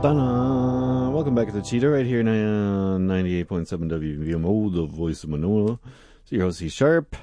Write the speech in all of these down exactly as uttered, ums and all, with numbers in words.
Ta-da! Welcome back to the Cheetah right here on ninety-eight point seven W V M O, the voice of Manoa. It's your host, C Sharp.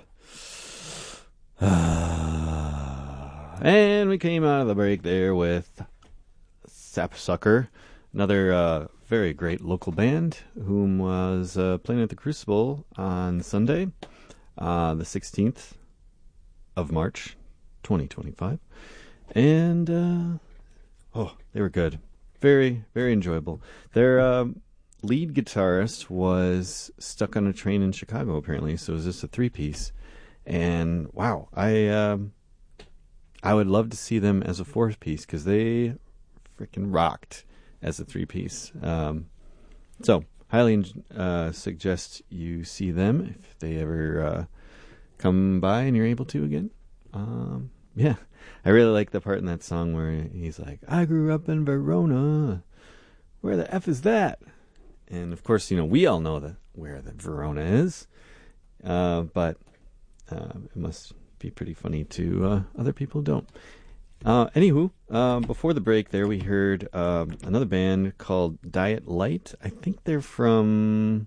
And we came out of the break there with Sapsucker, another uh, very great local band whom was uh, playing at the Crucible on Sunday, uh, the sixteenth of March, twenty twenty-five. And, uh, oh, they were good. Very, very enjoyable. Their uh, lead guitarist was stuck on a train in Chicago, apparently, so it was just a three-piece. And, wow, I um, I would love to see them as a four-piece, because they freaking rocked as a three-piece. Um, so, highly uh, suggest you see them if they ever uh, come by and you're able to again. Um, yeah. I really like the part in that song where he's like, I grew up in Verona. Where the F is that? And, of course, you know, we all know that where that Verona is. Uh, but uh, it must be pretty funny to uh, other people who don't. Uh, anywho, uh, before the break there, we heard um, another band called Diet Light. I think they're from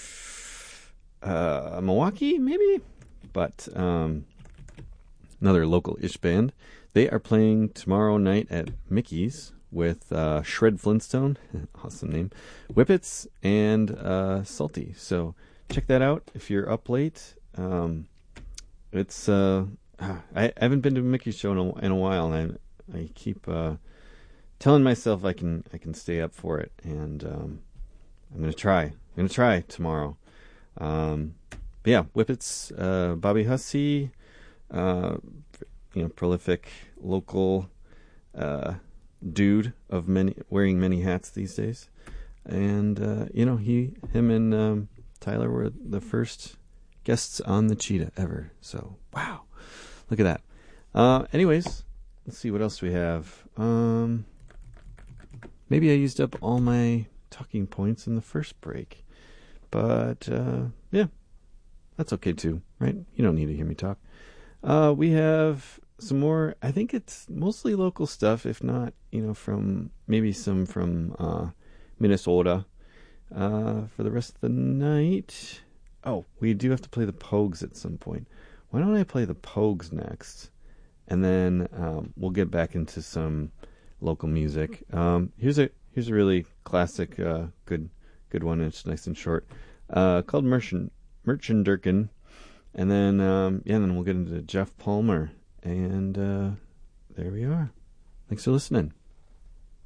uh, Milwaukee, maybe? But um, another local-ish band. They are playing tomorrow night at Mickey's with uh, Shred Flintstone, awesome name, Whippets, and uh, Salty. So check that out if you're up late. Um, it's uh, I, I haven't been to a Mickey's show in a, in a while, and I I keep uh, telling myself I can I can stay up for it, and um, I'm gonna try. I'm gonna try tomorrow. Um, but yeah, Whippets, uh, Bobby Hussey. Uh, you know, prolific local uh, dude of many wearing many hats these days, and uh, you know, he, him, and um, Tyler were the first guests on the Cheetah ever. So wow, look at that. Uh, anyways, let's see what else we have. Um, maybe I used up all my talking points in the first break, but uh, yeah, that's okay too, right? You don't need to hear me talk. Uh, we have some more, I think it's mostly local stuff, if not, you know, from, maybe some from uh, Minnesota uh, for the rest of the night. Oh, we do have to play the Pogues at some point. Why don't I play the Pogues next? And then um, we'll get back into some local music. Um, here's a here's a really classic, uh, good good one. It's nice and short. Uh, called Merchant Merchandurkin. And then, um, yeah, then we'll get into Jeff Palmer. And uh, there we are. Thanks for listening.